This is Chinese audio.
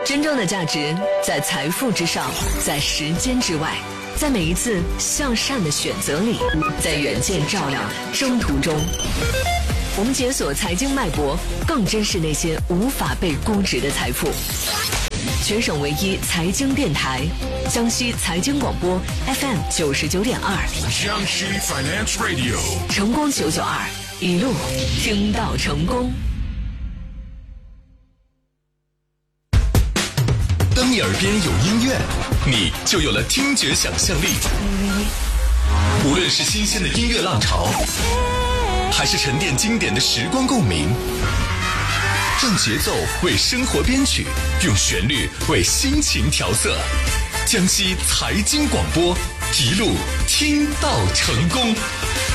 真正的价值在财富之上，在时间之外，在每一次向善的选择里，在远见照亮的征途中。我们解锁财经脉搏，更珍视那些无法被估值的财富。全省唯一财经电台，江西财经广播 FM 99.2， 江西 Finance Radio， 成功992，一路听到成功。 当你耳边有音乐，你就有了听觉想象力。无论是新鲜的音乐浪潮，还是沉淀经典的时光共鸣，让节奏为生活编曲，用旋律为心情调色。江西财经广播，一路听到成功。